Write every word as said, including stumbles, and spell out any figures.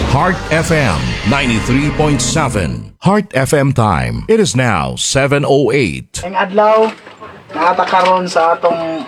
Heart F M ninety-three point seven. Heart F M time. It is now seven oh eight. Ang adlaw nakatakaron sa atong